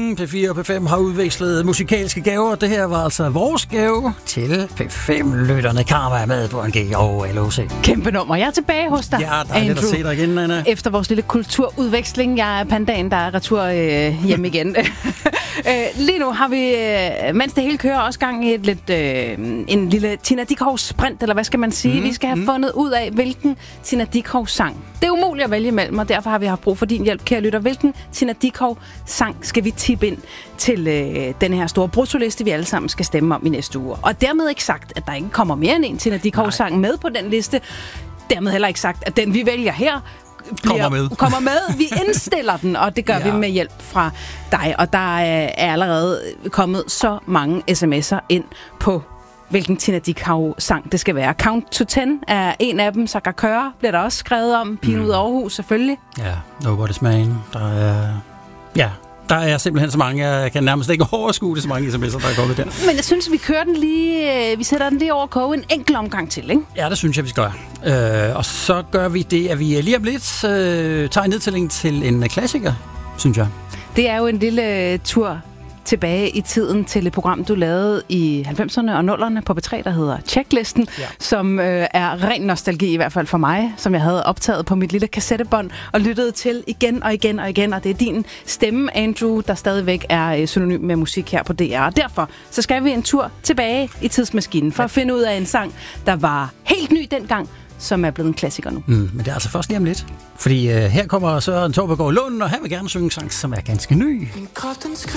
P4 og P5 har udvekslet musikalske gaver. Det her var altså vores gave til P5-lytterne. Karma er med på en G og LOC. Kæmpe nummer. Jeg er tilbage hos dig, Ja, dejligt at se dig igen, Anna. Efter vores lille kulturudveksling. Jeg er pandaen, der er retur hjem igen. Lige nu har vi, mens det hele kører, også gang i en lille Tina Dickow-sprint, eller hvad skal man sige? Vi skal have fundet ud af, hvilken Tina Dickow-sang. Det er umuligt at vælge imellem, og derfor har vi haft brug for din hjælp, kære lytter. Hvilken Tina Dickow-sang skal vi tippe ind til den her store bruttoliste, vi alle sammen skal stemme om i næste uge? Og dermed ikke sagt, at der ikke kommer mere end en Tina Dickow-sang med på den liste. Dermed heller ikke sagt, at den, vi vælger her, kommer med. Vi indstiller den, og det gør vi med hjælp fra dig. Og der er allerede kommet så mange sms'er ind på, hvilken Tina Dickow-sang det skal være. Count to 10 er en af dem. Saka Køre bliver der også skrevet om. Pigen ud af Aarhus, selvfølgelig. Ja, Nobody's Man. Der er simpelthen så mange, jeg kan nærmest ikke overskue det, så mange sms'er, der er kommet der. Men jeg synes, vi sætter den lige over koge en enkelt omgang til, ikke? Ja, det synes jeg, vi skal gøre. Og så gør vi det, at vi lige om lidt tager en nedtælling til en klassiker, synes jeg. Det er jo en lille tur tilbage i tiden til et program, du lavede i 90'erne og 0'erne på P3, der hedder Checklisten, som er ren nostalgi, i hvert fald for mig, som jeg havde optaget på mit lille kassettebånd og lyttede til igen og igen og igen. Og det er din stemme, Andrew, der stadigvæk er synonym med musik her på DR. Og derfor så skal vi en tur tilbage i tidsmaskinen for at finde ud af en sang, der var helt ny dengang, som er blevet en klassiker nu. Men det er altså først lige om lidt. Fordi her kommer Søren Torbegaard Lund, og han vil gerne synge en sang, som er ganske ny.